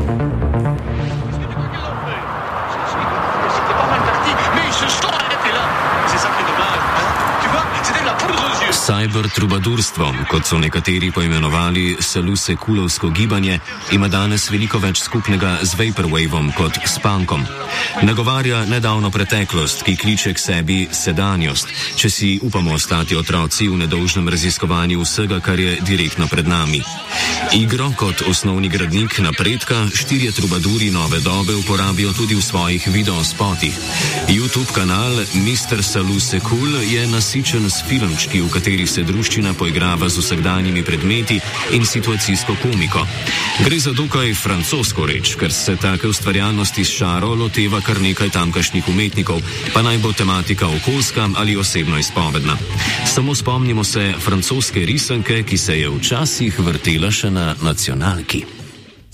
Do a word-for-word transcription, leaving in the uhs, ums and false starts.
Cyber-trubadurstvo, kot so nekateri poimenovali saluse-kulovsko gibanje, ima danes veliko več skupnega z vaporwavom kot s punkom. Nagovarja nedavno preteklost, ki kliče k sebi sedanjost, če si upamo ostati otroci v nedolžnem raziskovanju vsega, kar je direktno pred nami. Igro kot osnovni gradnik napredka štirje trubaduri nove dobe uporabijo tudi v svojih videospotih. YouTube kanal mister Saluse Cool je nasičen s filmčki, v kateri se druščina poigrava z vsakdanjimi predmeti in situacijsko komiko. Gre za dokaj francosko reč, ker se take ustvarjalnosti s šaro loteva kar nekaj tamkajšnjih umetnikov, pa naj bo tematika okoljska ali osebno izpovedna. Samo spomnimo se francoske risanke, ki se je včasih vrtela še na nacionalki.